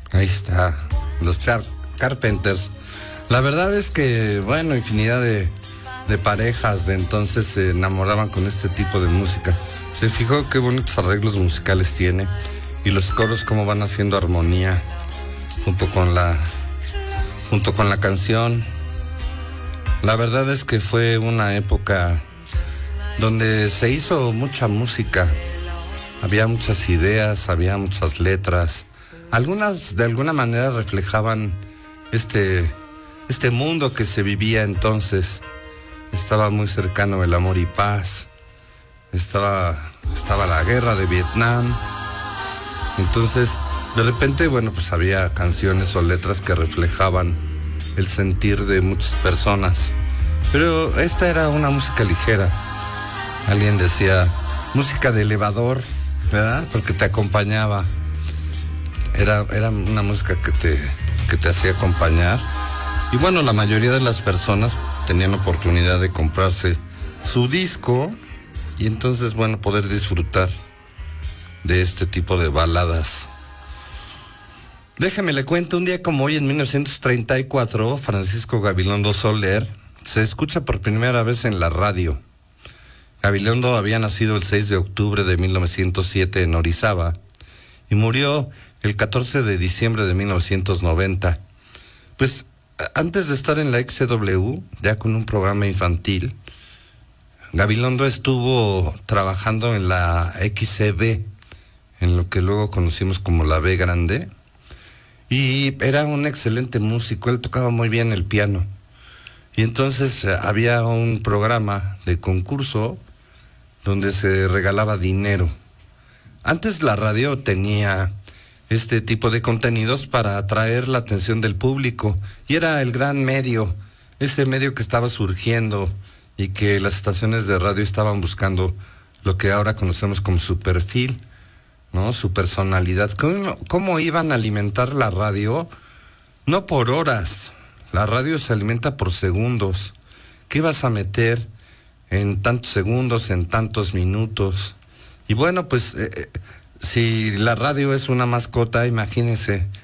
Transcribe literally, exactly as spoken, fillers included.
Ahí está, los Char Carpenters. La verdad es que, bueno, infinidad de, de parejas de entonces se enamoraban con este tipo de música. Se fijó qué bonitos arreglos musicales tiene y los coros cómo van haciendo armonía junto con la, junto con la canción. La verdad es que fue una época donde se hizo mucha música. Había muchas ideas, había muchas letras. Algunas de alguna manera reflejaban este, este mundo que se vivía entonces. Estaba muy cercano el amor y paz. Estaba, estaba la guerra de Vietnam. Entonces, de repente, bueno, pues había canciones o letras que reflejaban el sentir de muchas personas. Pero esta era una música ligera. Alguien decía, música de elevador, ¿verdad? Porque te acompañaba. Era, era una música que te, que te hacía acompañar. Y bueno, la mayoría de las personas tenían oportunidad de comprarse su disco y entonces, bueno, poder disfrutar de este tipo de baladas. Déjame le cuento, un día como hoy, en mil novecientos treinta y cuatro, Francisco Gabilondo Soler se escucha por primera vez en la radio. Gabilondo había nacido el seis de octubre de mil novecientos siete en Orizaba y murió el catorce de diciembre de mil novecientos noventa. Pues antes de estar en la X C W, ya con un programa infantil, Gabilondo estuvo trabajando en la X C B, en lo que luego conocimos como la B grande, y era un excelente músico. Él tocaba muy bien el piano. Y entonces eh, había un programa de concurso donde se regalaba dinero. Antes la radio tenía este tipo de contenidos para atraer la atención del público, y era el gran medio, ese medio que estaba surgiendo y que las estaciones de radio estaban buscando lo que ahora conocemos como su perfil, ¿no? Su personalidad. ¿Cómo, cómo iban a alimentar la radio? No por horas, la radio se alimenta por segundos. ¿Qué vas a meter en tantos segundos, en tantos minutos? Y bueno, pues eh, si la radio es una mascota, imagínense